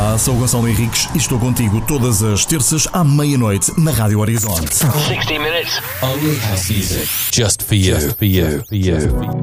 Olá, sou o Gonçalo Henriques e estou contigo todas as terças à meia-noite na Rádio Horizonte. 60 minutes. Only house music. Just for you. Just for you. For you.